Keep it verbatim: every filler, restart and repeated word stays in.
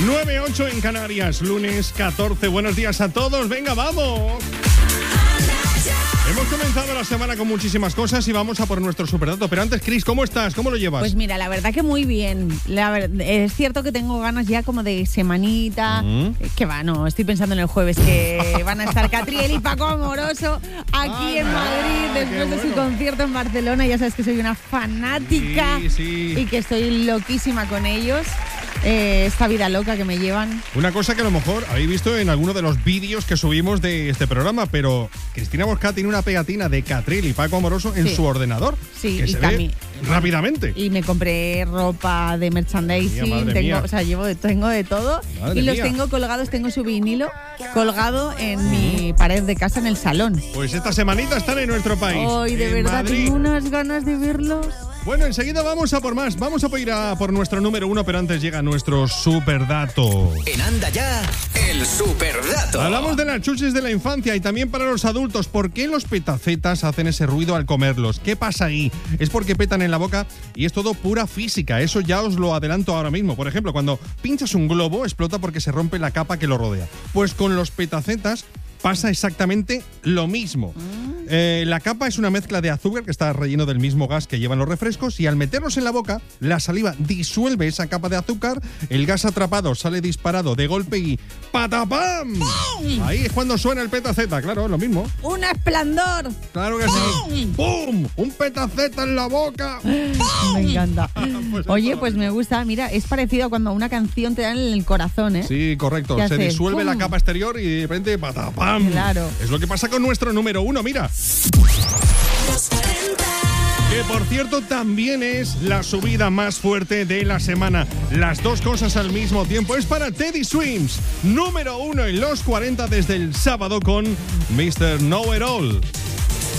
nueve ocho en Canarias, lunes catorce. Buenos días a todos. Venga, vamos. Hemos comenzado la semana con muchísimas cosas y vamos a por nuestro superdato. Pero antes, Cris, ¿cómo estás? ¿Cómo lo llevas? Pues mira, la verdad que muy bien. La ver- es cierto que tengo ganas ya como de semanita. Mm. Que va, no, estoy pensando en el jueves que van a estar Catriel y Paco Amoroso aquí Ah, en Madrid qué después de su bueno. concierto en Barcelona. Ya sabes que soy una fanática Sí, sí. y que estoy loquísima con ellos. Eh, esta vida loca que me llevan. Una cosa que a lo mejor habéis visto en alguno de los vídeos que subimos de este programa, pero Cristina Bosca tiene una pegatina de Catriel y Paco Amoroso en Sí. su ordenador. Sí, que y se también- ve rápidamente. Y me compré ropa de merchandising, Madre mía, madre tengo, mía. o sea, llevo de, tengo de todo. Madre y los mía. tengo colgados, tengo su vinilo colgado en mi pared de casa en el salón. Pues esta semanita están en nuestro país. Hoy de en verdad Madrid. tengo unas ganas de verlos. Bueno, enseguida vamos a por más. Vamos a ir a por nuestro número uno, pero antes llega nuestro superdato. En Anda Ya, el superdato. Hablamos de las chuches de la infancia y también para los adultos. ¿Por qué los petacetas hacen ese ruido al comerlos? ¿Qué pasa ahí? Es porque petan en la boca y es todo pura física. Eso ya os lo adelanto ahora mismo. Por ejemplo, cuando pinchas un globo, explota porque se rompe la capa que lo rodea. Pues con los petacetas pasa exactamente lo mismo. Eh, la capa es una mezcla de azúcar que está relleno del mismo gas que llevan los refrescos y al meterlos en la boca, la saliva disuelve esa capa de azúcar, el gas atrapado sale disparado de golpe y ¡patapam! Ahí es cuando suena el petaceta, claro, es lo mismo. ¡Un esplendor! Claro que sí. ¡Pum! ¡Un petaceta en la boca! Me encanta. Pues Oye, eso. pues me gusta, mira, es parecido a cuando una canción te da en el corazón, ¿eh? Sí, correcto. ¿Qué Se haces? disuelve la ¡Pum! capa exterior y de repente ¡patapam! Claro. Es lo que pasa con nuestro número uno, mira. Que por cierto también es la subida más fuerte de la semana. Las dos cosas al mismo tiempo. Es para Teddy Swims, número uno en los cuarenta desde el sábado con mister Know It All.